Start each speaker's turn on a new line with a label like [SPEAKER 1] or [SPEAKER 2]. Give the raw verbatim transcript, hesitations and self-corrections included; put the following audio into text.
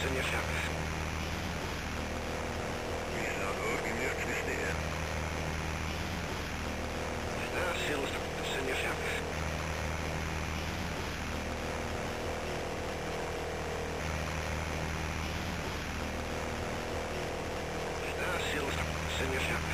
[SPEAKER 1] Segnafiamme.
[SPEAKER 2] Wir sind ungemütlich stehen.
[SPEAKER 1] Ja, silo sta. Segnafiamme. Ja, silo sta. Segnafiamme.